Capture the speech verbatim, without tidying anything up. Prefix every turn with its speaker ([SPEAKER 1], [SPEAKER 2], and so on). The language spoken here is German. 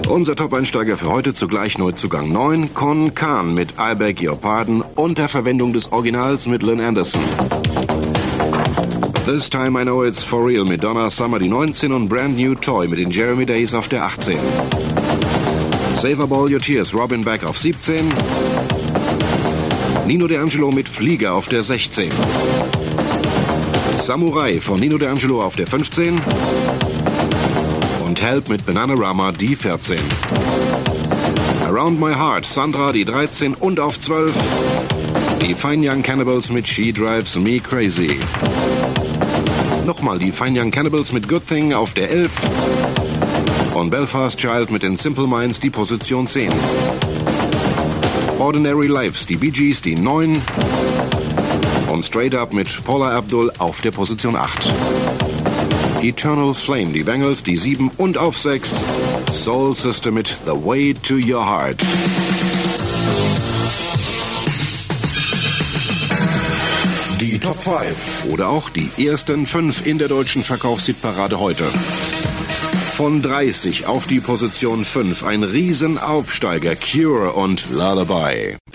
[SPEAKER 1] Unser Top-Einsteiger für heute zugleich Neuzugang neun, Con Can mit I Beg Your Pardon unter Verwendung des Originals mit Lynn Anderson. This Time I Know It's For Real mit Donna Summer die neunzehn und Brand New Toy mit den Jeremy Days auf der achtzehn. Save Up All Your Tears, Robin Beck auf siebzehn. Nino D'Angelo mit Flieger auf der sechzehn. Samurai von Nino D'Angelo auf der fünfzehn. Und Help mit Bananarama die vierzehn. Around My Heart, Sandra die dreizehn und auf zwölf. Die Fine Young Cannibals mit She Drives Me Crazy. Nochmal die Fine Young Cannibals mit Good Thing auf der elf. Und Belfast Child mit den Simple Minds die Position zehn. Ordinary Lives, die Bee Gees die neun. Und Straight Up mit Paula Abdul auf der Position acht. Eternal Flame, die Bangles, die sieben und auf sechs. Soul Sister mit The Way to Your Heart. Die Top fünf oder auch die ersten fünf in der deutschen Verkaufshitparade heute. Von dreißig auf die Position fünf, ein Riesenaufsteiger, Cure und Lullaby.